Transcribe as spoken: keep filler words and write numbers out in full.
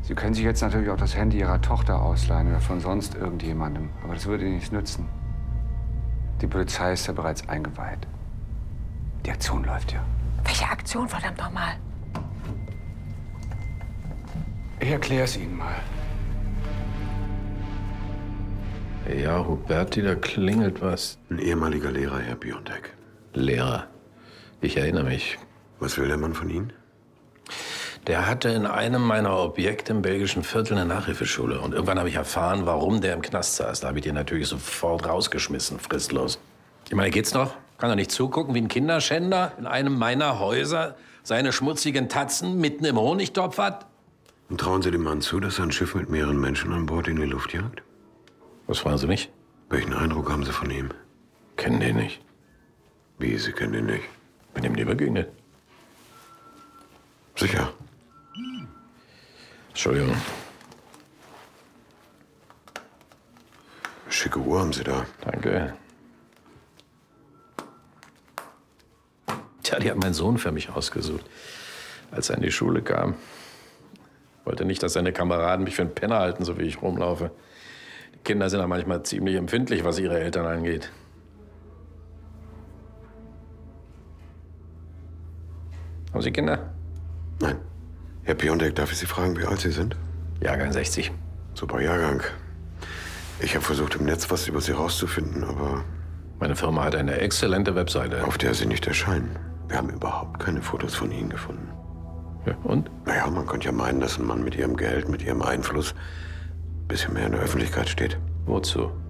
Sie können sich jetzt natürlich auch das Handy Ihrer Tochter ausleihen oder von sonst irgendjemandem. Aber das würde Ihnen nichts nützen. Die Polizei ist ja bereits eingeweiht. Die Aktion läuft ja. Welche Aktion, verdammt nochmal? Ich erkläre es Ihnen mal. Ja, Huberti, da klingelt was. Ein ehemaliger Lehrer, Herr Biontek. Lehrer. Ich erinnere mich. Was will der Mann von Ihnen? Der hatte in einem meiner Objekte im belgischen Viertel eine Nachhilfeschule. Und irgendwann habe ich erfahren, warum der im Knast saß. Da habe ich den natürlich sofort rausgeschmissen, fristlos. Ich meine, geht's noch? Kann er nicht zugucken, wie ein Kinderschänder in einem meiner Häuser seine schmutzigen Tatzen mitten im Honigtopf hat? Und trauen Sie dem Mann zu, dass er ein Schiff mit mehreren Menschen an Bord in die Luft jagt? Was fragen Sie mich? Welchen Eindruck haben Sie von ihm? Kennen den nicht. Wie, Sie kennen ihn nicht? Bin ihm nie begegnet. Sicher. Entschuldigung. Schicke Uhr haben Sie da. Danke. Tja, die hat mein Sohn für mich ausgesucht, als er in die Schule kam. Wollte nicht, dass seine Kameraden mich für einen Penner halten, so wie ich rumlaufe. Die Kinder sind ja manchmal ziemlich empfindlich, was ihre Eltern angeht. Haben Sie Kinder? Nein. Herr Biontek, darf ich Sie fragen, wie alt Sie sind? Jahrgang sechzig. Super Jahrgang. Ich habe versucht, im Netz was über Sie rauszufinden, aber Meine Firma hat eine exzellente Webseite. auf der Sie nicht erscheinen. Wir haben überhaupt keine Fotos von Ihnen gefunden. Ja, und? Naja, man könnte ja meinen, dass ein Mann mit Ihrem Geld, mit Ihrem Einfluss ein bisschen mehr in der Öffentlichkeit steht. Wozu?